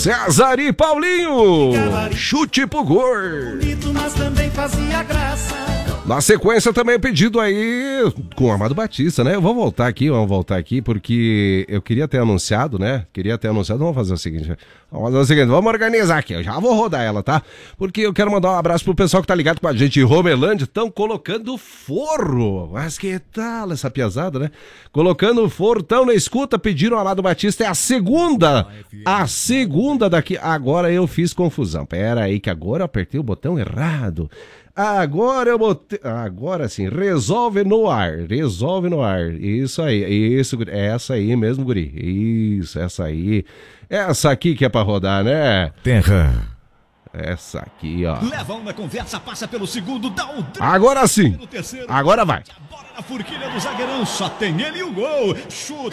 César e Paulinho, chute pro gol. Mas também fazia graça. Na sequência também pedido aí com o Amado Batista, né? Vamos voltar aqui, porque eu queria ter anunciado, né? Vamos fazer o seguinte, vamos organizar aqui, eu já vou rodar ela, tá? Porque eu quero mandar um abraço pro pessoal que tá ligado com a gente em Romelândia, estão colocando forro, mas que tal essa piazada, né? Colocando forro, tão na escuta, pediram o Amado Batista, é a segunda daqui, agora eu fiz confusão, pera aí que agora eu apertei o botão errado. Agora sim, resolve no ar, isso aí, essa aí mesmo, guri, isso, essa aqui que é pra rodar, né? Terra. Essa aqui, ó. Leva uma conversa, passa pelo segundo, dá o drible. Agora sim, agora vai. Bora na forquilha do zagueirão, só tem ele e o gol, chuta.